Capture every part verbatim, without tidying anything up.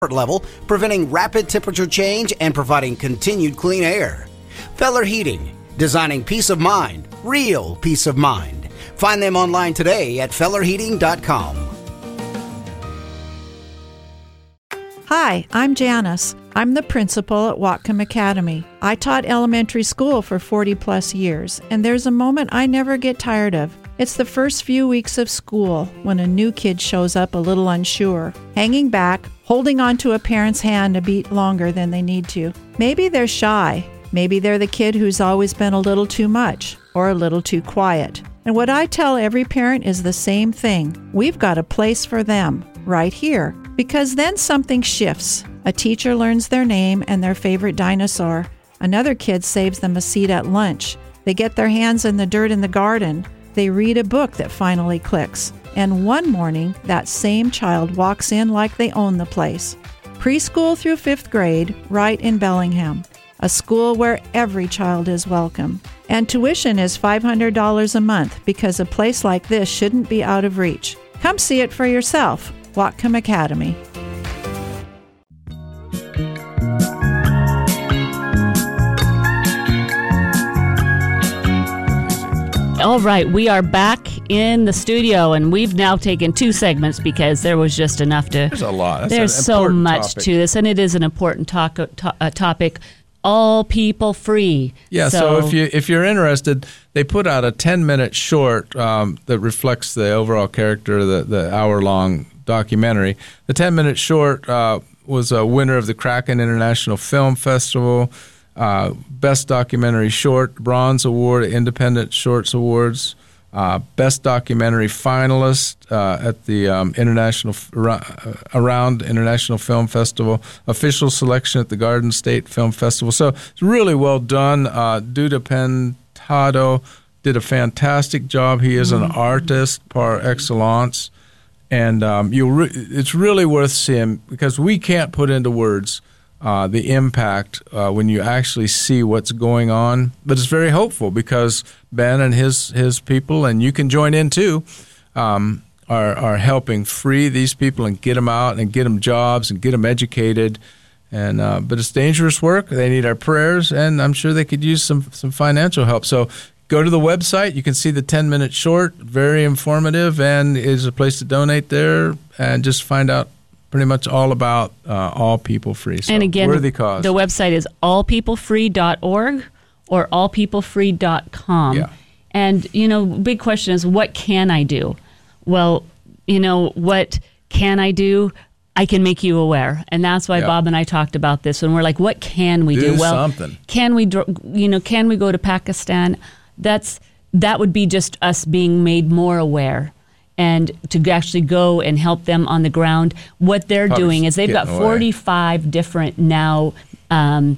level, preventing rapid temperature change and providing continued clean air. Feller Heating, designing peace of mind, real peace of mind. Find them online today at feller heating dot com. Hi, I'm Janice. I'm the principal at Whatcom Academy. I taught elementary school for forty plus years, and there's a moment I never get tired of. It's the first few weeks of school when a new kid shows up a little unsure, hanging back, holding onto a parent's hand a beat longer than they need to. Maybe they're shy. Maybe they're the kid who's always been a little too much or a little too quiet. And what I tell every parent is the same thing. We've got a place for them right here, because then something shifts. A teacher learns their name and their favorite dinosaur. Another kid saves them a seat at lunch. They get their hands in the dirt in the garden. They read a book that finally clicks. And one morning, that same child walks in like they own the place. Preschool through fifth grade, right in Bellingham. A school where every child is welcome. And tuition is five hundred dollars a month, because a place like this shouldn't be out of reach. Come see it for yourself. Whatcom Academy. All right, we are back in the studio, and we've now taken two segments because there was just enough to... There's a lot. That's there's so much topic. to this, and it is an important talk, to, uh, topic. All people free. Yeah, so, so if you if you're interested, they put out a ten minute short um, that reflects the overall character of the, the hour long documentary. The ten minute short uh, was a winner of the Kraken International Film Festival, uh, Best Documentary Short, Bronze Award, Independent Shorts Awards, uh, Best Documentary Finalist uh, at the um, International Around International Film Festival, Official Selection at the Garden State Film Festival. So it's really well done. Uh, Duda Pentado did a fantastic job. He is an mm-hmm. artist par excellence. And um, you, re- it's really worth seeing, because we can't put into words uh, the impact uh, when you actually see what's going on. But it's very hopeful, because Ben and his his people, and you can join in too, um, are are helping free these people and get them out and get them jobs and get them educated. And uh, but it's dangerous work. They need our prayers, and I'm sure they could use some some financial help. So go to the website. You can see the ten minute short, very informative, and is a place to donate there and just find out pretty much all about uh, All People Free. So, and again, worthy cause. The website is all people free dot org or all people free dot com. Yeah. And, you know, big question is, what can I do? Well, you know, what can I do? I can make you aware. And that's why yeah. Bob and I talked about this when we're like, what can we do? Do Well, something. Can we, you know, can we go to Pakistan? That's that would be just us being made more aware, and to actually go and help them on the ground. What they're Probably doing is they've got forty-five away. different now. Um,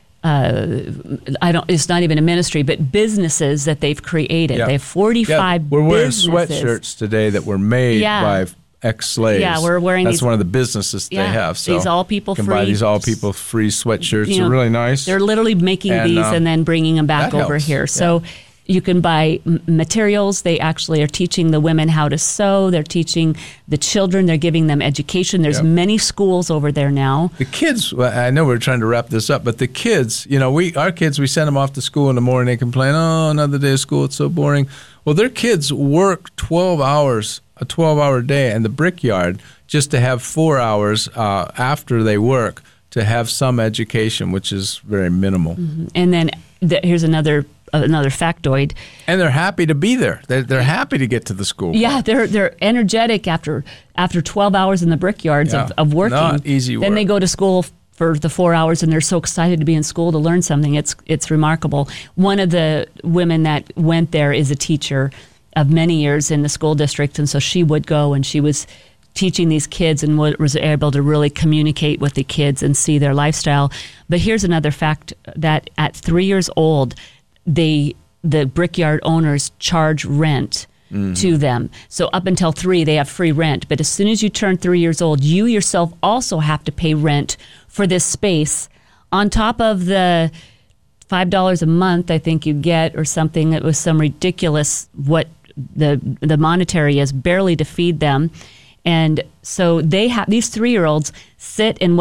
uh, I don't. It's not even a ministry, but businesses that they've created. Yeah. They have forty-five. Yeah, we're wearing businesses. sweatshirts today that were made Yeah. by ex-slaves. Yeah, we're wearing That's these, one of the businesses yeah, they have. So these all people you can free. buy these all people free sweatshirts. You know, They're really nice. They're literally making And, these um, and then bringing them back that over helps. here. Yeah. So you can buy m- materials. They actually are teaching the women how to sew. They're teaching the children. They're giving them education. There's Yep. many schools over there now. The kids, well, I know we're trying to wrap this up, but the kids, you know, we our kids, we send them off to school in the morning. They complain, oh, another day of school, it's so boring. Well, their kids work twelve hours, a twelve-hour day in the brickyard just to have four hours uh, after they work to have some education, which is very minimal. Mm-hmm. And then th- here's another another factoid. And they're happy to be there. They're, they're happy to get to the school. Yeah, they're they're energetic after after twelve hours in the brickyards Yeah. of, of working. Not easy work. Then they go to school for the four hours, and they're so excited to be in school to learn something. It's it's remarkable. One of the women that went there is a teacher of many years in the school district, and so she would go, and she was teaching these kids and was able to really communicate with the kids and see their lifestyle. But here's another fact, that at three years old, they the brickyard owners charge rent mm-hmm. to them. So up until three, they have free rent. But as soon as you turn three years old, you yourself also have to pay rent for this space on top of the five dollars a month I think you get, or something. It was some ridiculous what the the monetary is, barely to feed them. And so they have these three-year-olds sit in what